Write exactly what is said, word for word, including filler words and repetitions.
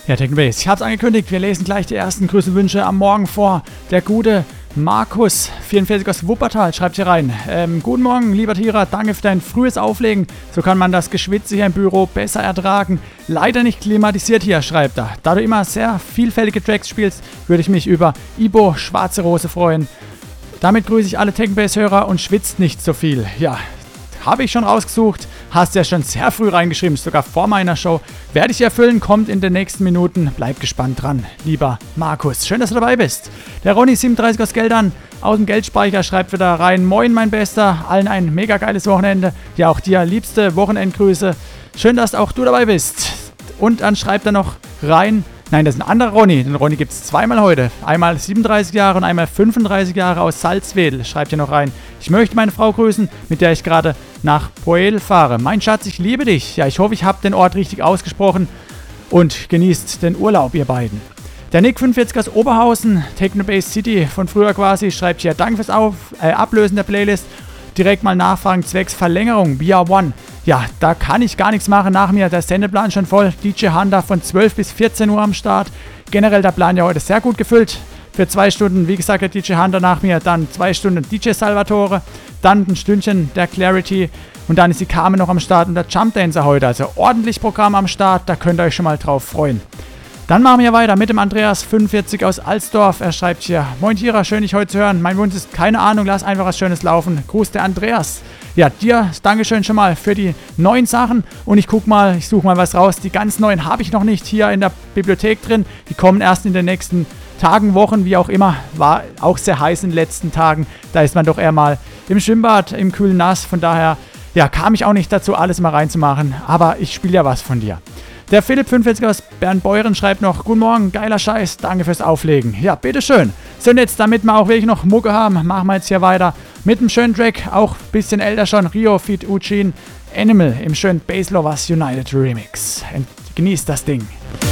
Ja, Technobase, ich hab's angekündigt, wir lesen gleich die ersten Grüße und Wünsche am Morgen vor. Der gute Markus, vierundvierzig aus Wuppertal, schreibt hier rein. Ähm, guten Morgen, lieber Tira, danke für dein frühes Auflegen. So kann man das Geschwitze hier im Büro besser ertragen. Leider nicht klimatisiert hier, schreibt er. Da du immer sehr vielfältige Tracks spielst, würde ich mich über Ibo Schwarze Rose freuen. Damit grüße ich alle Technobase-Hörer und schwitzt nicht so viel. Ja, habe ich schon rausgesucht. Hast ja schon sehr früh reingeschrieben, sogar vor meiner Show. Werde ich erfüllen, kommt in den nächsten Minuten. Bleib gespannt dran, lieber Markus. Schön, dass du dabei bist. Der Ronny siebenunddreißig aus Geldern aus dem Geldspeicher schreibt wieder rein. Moin, mein Bester. Allen ein mega geiles Wochenende. Ja, auch dir liebste Wochenendgrüße. Schön, dass auch du dabei bist. Und dann schreibt er noch rein. Nein, das ist ein anderer Ronny. Den Ronny gibt es zweimal heute. Einmal siebenunddreißig Jahre und einmal fünfunddreißig Jahre aus Salzwedel. Schreibt hier noch rein. Ich möchte meine Frau grüßen, mit der ich gerade nach Poel fahre. Mein Schatz, ich liebe dich. Ja, ich hoffe, ich habe den Ort richtig ausgesprochen und genießt den Urlaub, ihr beiden. Der Nick fünfundvierzig aus Oberhausen, Technobase City von früher quasi, schreibt hier, danke fürs Auf, äh, Ablösen der Playlist. Direkt mal nachfragen, zwecks Verlängerung, B R One. Ja, da kann ich gar nichts machen. Nach mir der Sendeplan schon voll. D J Hunter von zwölf bis vierzehn Uhr am Start. Generell der Plan ja heute sehr gut gefüllt. Für zwei Stunden, wie gesagt, der D J Hunter nach mir. Dann zwei Stunden D J Salvatore. Dann ein Stündchen der Clarity. Und dann ist die Carmen noch am Start und der Jump Dancer heute. Also ordentlich Programm am Start. Da könnt ihr euch schon mal drauf freuen. Dann machen wir weiter mit dem Andreas fünfundvierzig aus Alsdorf. Er schreibt hier, moin Tira, schön dich heute zu hören. Mein Wunsch ist, keine Ahnung, lass einfach was Schönes laufen. Gruß der Andreas. Ja, dir Dankeschön schon mal für die neuen Sachen. Und ich guck mal, ich suche mal was raus. Die ganz neuen habe ich noch nicht hier in der Bibliothek drin. Die kommen erst in den nächsten Tagen, Wochen, wie auch immer. War auch sehr heiß in den letzten Tagen. Da ist man doch eher mal im Schwimmbad, im kühlen Nass. Von daher, ja, kam ich auch nicht dazu, alles mal reinzumachen. Aber ich spiele ja was von dir. Der Philipp fünfundvierzig aus Bernbeuren schreibt noch, guten Morgen, geiler Scheiß, danke fürs Auflegen. Ja, bitteschön. So, und jetzt, damit wir auch wirklich noch Mucke haben, machen wir jetzt hier weiter mit einem schönen Track, auch ein bisschen älter schon, Rio feat. Eugene, Animal im schönen Bass Lovers United Remix. Und genießt das Ding.